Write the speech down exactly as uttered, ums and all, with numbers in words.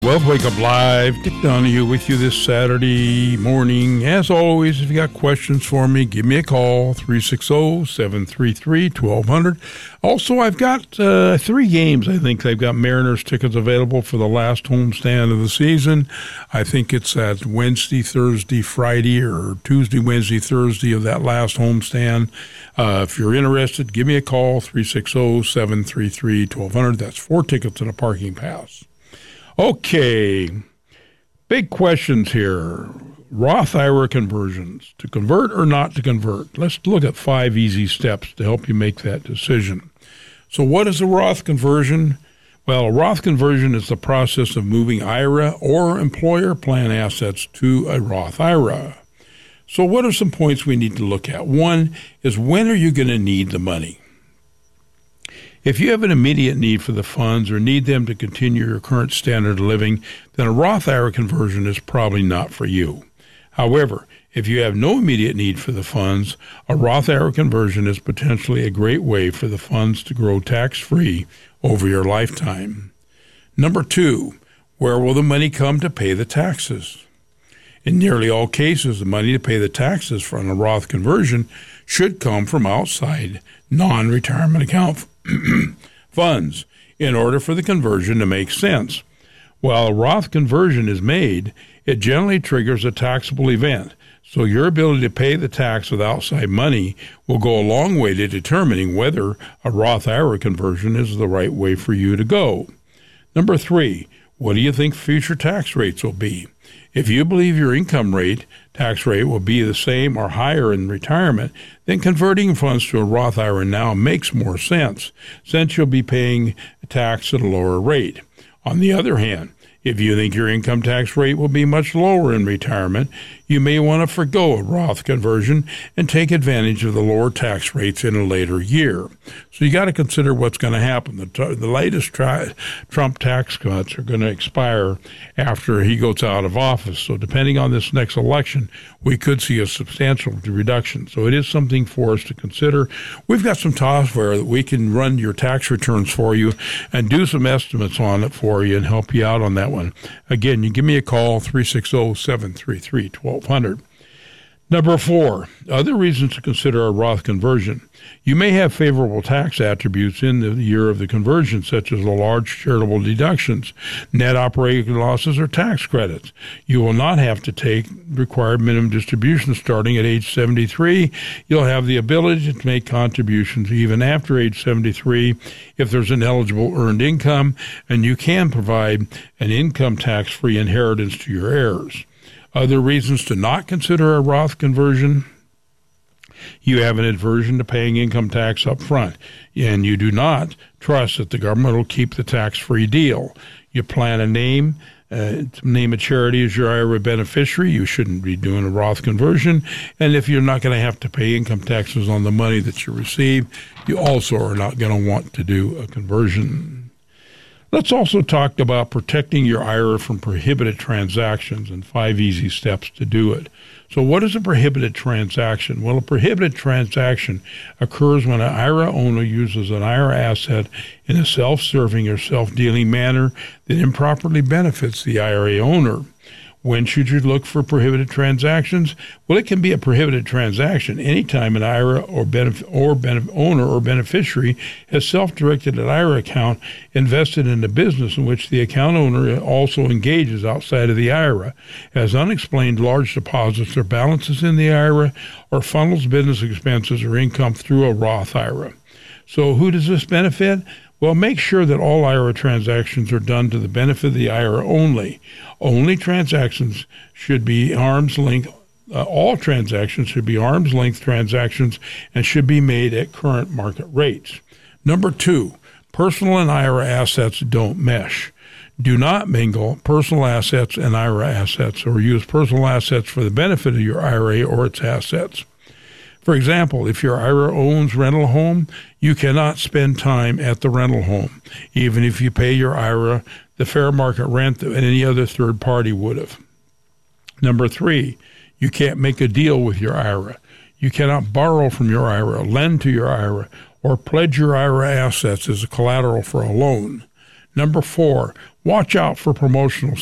Wealth Wake Up Live, Dick Donahue with you this Saturday morning. As always, if you got questions for me, give me a call, three six zero, seven three three, one two zero zero. Also, I've got uh, three games. I think they've got Mariners tickets available for the last homestand of the season. I think it's at Wednesday, Thursday, Friday, or Tuesday, Wednesday, Thursday of that last homestand. Uh, if you're interested, give me a call, three six zero, seven three three, one two zero zero. That's four tickets and a parking pass. Okay, big questions here. Roth I R A conversions, to convert or not to convert. Let's look at five easy steps to help you make that decision. So what is a Roth conversion? Well, a Roth conversion is the process of moving I R A or employer plan assets to a Roth I R A. So what are some points we need to look at? One is, when are you going to need the money? If you have an immediate need for the funds or need them to continue your current standard of living, then a Roth I R A conversion is probably not for you. However, if you have no immediate need for the funds, a Roth I R A conversion is potentially a great way for the funds to grow tax-free over your lifetime. Number two, where will the money come to pay the taxes? In nearly all cases, the money to pay the taxes from a Roth conversion should come from outside non-retirement account funds in order for the conversion to make sense. While a Roth conversion is made, it generally triggers a taxable event, so your ability to pay the tax with outside money will go a long way to determining whether a Roth I R A conversion is the right way for you to go. Number three, what do you think future tax rates will be? If you believe your income rate, tax rate, will be the same or higher in retirement, then converting funds to a Roth I R A now makes more sense, since you'll be paying tax at a lower rate. On the other hand, if you think your income tax rate will be much lower in retirement, you may want to forgo a Roth conversion and take advantage of the lower tax rates in a later year. So you got to consider what's going to happen. The, t- the latest tri- Trump tax cuts are going to expire after he goes out of office. So depending on this next election, we could see a substantial reduction. So it is something for us to consider. We've got some software that we can run your tax returns for you and do some estimates on it for you and help you out on that one. Again, you give me a call, three six zero, seven three three, one two zero zero. Number four, other reasons to consider a Roth conversion. You may have favorable tax attributes in the year of the conversion, such as the large charitable deductions, net operating losses, or tax credits. You will not have to take required minimum distributions starting at age seventy-three. You'll have the ability to make contributions even after age seventy-three if there's an eligible earned income, and you can provide an income tax-free inheritance to your heirs. Other reasons to not consider a Roth conversion: you have an aversion to paying income tax up front, and you do not trust that the government will keep the tax-free deal. You plan a name, uh, name a charity as your I R A beneficiary. You shouldn't be doing a Roth conversion. And if you're not going to have to pay income taxes on the money that you receive, you also are not going to want to do a conversion. Let's also talk about protecting your I R A from prohibited transactions and five easy steps to do it. So what is a prohibited transaction? Well, a prohibited transaction occurs when an I R A owner uses an I R A asset in a self-serving or self-dealing manner that improperly benefits the I R A owner. When should you look for prohibited transactions? Well, it can be a prohibited transaction anytime an I R A or, benef- or benef- owner or beneficiary has self-directed an I R A account invested in a business in which the account owner also engages outside of the I R A, has unexplained large deposits or balances in the I R A, or funnels business expenses or income through a Roth I R A. So who does this benefit? Well, make sure that all I R A transactions are done to the benefit of the I R A only. Only transactions should be arm's length. Uh, all transactions should be arm's length transactions and should be made at current market rates. Number two, personal and I R A assets don't mesh. Do not mingle personal assets and I R A assets, or use personal assets for the benefit of your I R A or its assets. For example, if your I R A owns rental home, you cannot spend time at the rental home, even if you pay your I R A the fair market rent that any other third party would have. Number three, you can't make a deal with your I R A. You cannot borrow from your I R A, lend to your I R A, or pledge your I R A assets as a collateral for a loan. Number four, Watch out for promotional